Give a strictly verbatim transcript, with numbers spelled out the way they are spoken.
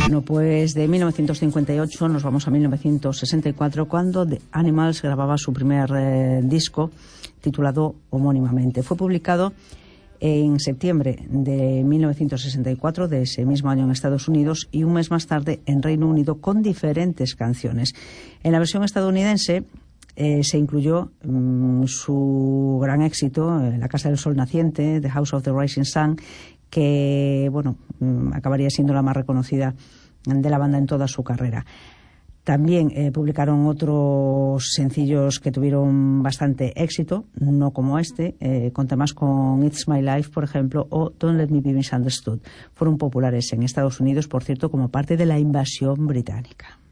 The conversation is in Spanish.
Bueno, pues de mil novecientos cincuenta y ocho nos vamos a mil novecientos sesenta y cuatro, cuando The Animals grababa su primer eh, disco titulado homónimamente. Fue publicado en septiembre de mil novecientos sesenta y cuatro, de ese mismo año en Estados Unidos, y un mes más tarde en Reino Unido, con diferentes canciones. En la versión estadounidense eh, se incluyó mmm, su gran éxito, eh, La Casa del Sol Naciente, The House of the Rising Sun, que bueno, mmm, acabaría siendo la más reconocida de la banda en toda su carrera. También eh, publicaron otros sencillos que tuvieron bastante éxito, no como este, eh, con temas con It's My Life, por ejemplo, o Don't Let Me Be Misunderstood. Fueron populares en Estados Unidos, por cierto, como parte de la invasión británica.